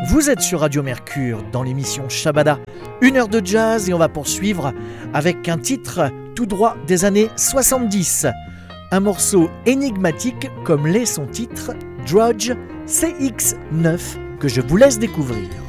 Vous êtes sur Radio Mercure dans l'émission Shabada, 1 heure de jazz et on va poursuivre avec un titre tout droit des années 70. Un morceau énigmatique comme l'est son titre, Drudge CX9, que je vous laisse découvrir.